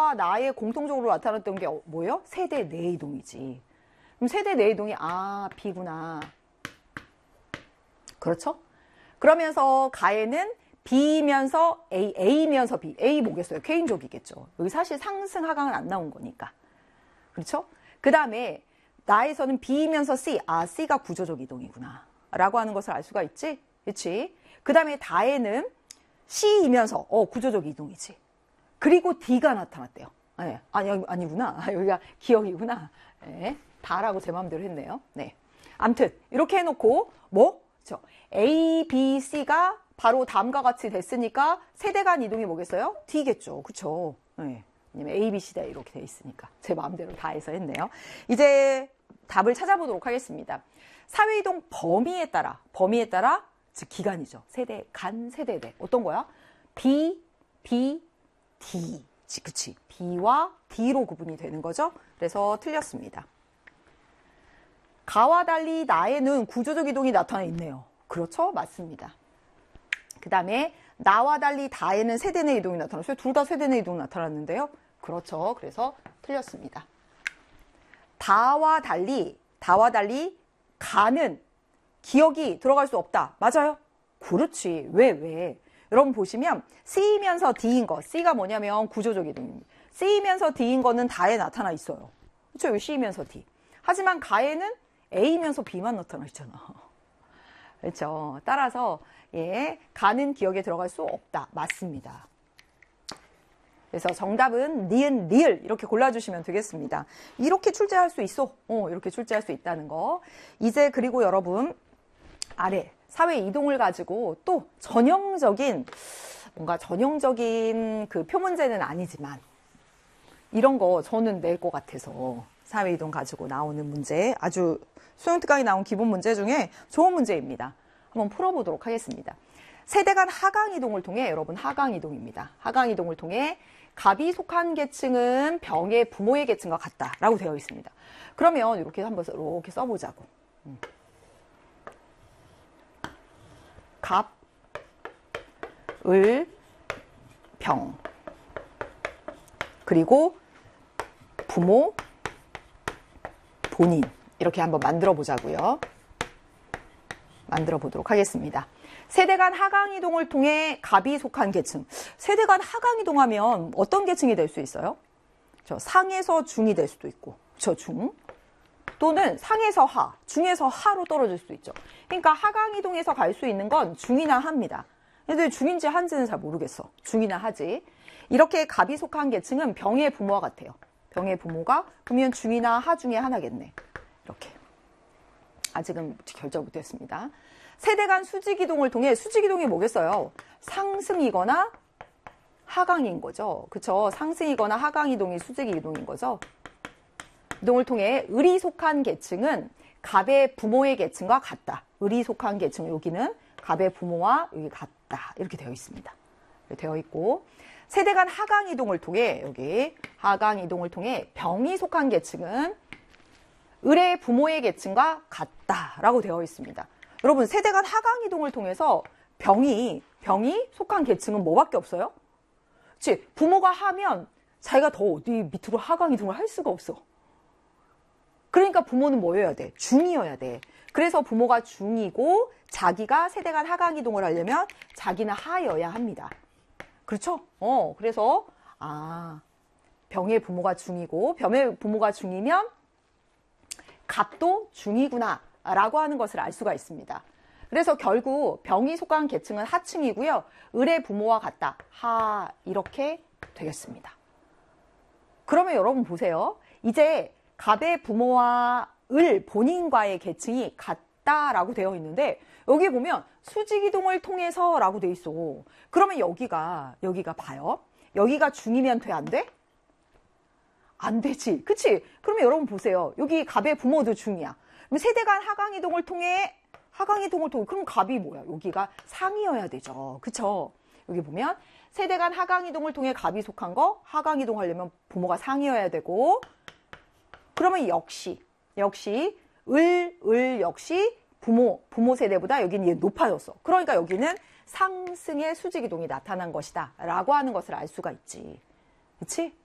나와 나의 공통적으로 나타났던 게 뭐예요? 세대 내 이동이지. 그럼 세대 내 이동이 B구나. 그렇죠? 그러면서 가에는 B이면서 A, A면서 B. A 뭐겠어요? K인족이겠죠. 여기 사실 상승 하강은 안 나온 거니까. 그렇죠? 그 다음에 나에서는 B이면서 C. C가 구조적 이동이구나. 라고 하는 것을 알 수가 있지? 그렇지? 그 다음에 다에는 C이면서 구조적 이동이지. 그리고 D가 나타났대요. 네. 아니구나. 여기가 기억이구나. 네. 다라고 제 마음대로 했네요. 네. 암튼 이렇게 해놓고 그렇죠? A, B, C가 바로 다음과 같이 됐으니까 세대 간 이동이 뭐겠어요? D겠죠. 그렇죠? 네. 왜냐면 A, B, C다 이렇게 돼 있으니까 제 마음대로 다 해서 했네요. 이제 답을 찾아보도록 하겠습니다. 사회이동 범위에 따라 즉 기간이죠. 세대, 간, 세대대. 어떤 거야? B, B, D. 그치? B와 D로 구분이 되는 거죠. 그래서 틀렸습니다. 가와 달리 나에는 구조적 이동이 나타나 있네요. 그렇죠? 맞습니다. 그 다음에 나와 달리 다에는 세대 내 이동이 나타났어요. 둘 다 세대 내 이동이 나타났는데요. 그렇죠. 그래서 틀렸습니다. 다와 달리 가는 기억이 들어갈 수 없다. 맞아요? 그렇지. 왜? 여러분 보시면 C이면서 D인 거. C가 뭐냐면 구조적 이동입니다. C이면서 D인 거는 다에 나타나 있어요. 그렇죠? 여기 C이면서 D. 하지만 가에는 A면서 B만 나타나 있잖아. 그렇죠? 따라서 가는 기억에 들어갈 수 없다. 맞습니다. 그래서 정답은 니은, 리을 이렇게 골라주시면 되겠습니다. 이렇게 출제할 수 있어. 이렇게 출제할 수 있다는 거. 이제 그리고 여러분 아래 사회 이동을 가지고 또 전형적인 그 표문제는 아니지만 이런 거 저는 낼 것 같아서 사회 이동 가지고 나오는 문제 아주 수능 특강에 나온 기본 문제 중에 좋은 문제입니다. 한번 풀어보도록 하겠습니다. 세대 간 하강 이동을 통해 여러분 하강 이동입니다. 하강 이동을 통해 갑이 속한 계층은 병의 부모의 계층과 같다라고 되어 있습니다. 그러면 이렇게 한번 이렇게 써보자고. 갑, 을, 병. 그리고 부모, 본인. 이렇게 한번 만들어 보자고요. 만들어 보도록 하겠습니다. 세대 간 하강 이동을 통해 갑이 속한 계층. 세대 간 하강 이동하면 어떤 계층이 될 수 있어요? 상에서 중이 될 수도 있고, 중. 또는 상에서 하, 중에서 하로 떨어질 수도 있죠. 그러니까 하강 이동에서 갈 수 있는 건 중이나 하입니다. 근데 중인지 한지는 잘 모르겠어. 중이나 하지. 이렇게 갑이 속한 계층은 병의 부모와 같아요. 병의 부모가 그러면 중이나 하 중에 하나겠네. 이렇게. 아직은 결정 못했습니다. 세대 간 수직 이동을 통해 수직 이동이 뭐겠어요? 상승이거나 하강인 거죠. 그쵸? 상승이거나 하강 이동이 수직 이동인 거죠. 이동을 통해 을이 속한 계층은 갑의 부모의 계층과 같다. 을이 속한 계층 여기는 갑의 부모와 여기 같다. 이렇게 되어 있습니다. 되어 있고 세대 간 하강 이동을 통해 여기 하강 이동을 통해 병이 속한 계층은 을의 부모의 계층과 같다라고 되어 있습니다. 여러분 세대 간 하강 이동을 통해서 병이 속한 계층은 뭐밖에 없어요? 그치? 부모가 하면 자기가 더 어디 밑으로 하강 이동을 할 수가 없어. 그러니까 부모는 뭐여야 돼? 중이어야 돼. 그래서 부모가 중이고 자기가 세대 간 하강 이동을 하려면 자기는 하여야 합니다. 그렇죠? 그래서 병의 부모가 중이고 병의 부모가 중이면 갑도 중이구나 라고 하는 것을 알 수가 있습니다. 그래서 결국 병이 속한 계층은 하층이고요. 을의 부모와 같다. 하 이렇게 되겠습니다. 그러면 여러분 보세요. 이제 갑의 부모와 을 본인과의 계층이 같다라고 되어 있는데 여기 보면 수직이동을 통해서 라고 되어 있어. 그러면 여기가 봐요. 여기가 중이면 돼? 안 돼? 안 되지. 그치? 그러면 여러분 보세요. 여기 갑의 부모도 중이야. 그럼 세대 간 하강 이동을 통해 그럼 갑이 뭐야? 여기가 상이어야 되죠. 그쵸? 여기 보면 세대 간 하강 이동을 통해 갑이 속한 거 하강 이동하려면 부모가 상이어야 되고 그러면 역시 을 역시 부모 세대보다 여기는 높아졌어. 그러니까 여기는 상승의 수직 이동이 나타난 것이다 라고 하는 것을 알 수가 있지. 그치?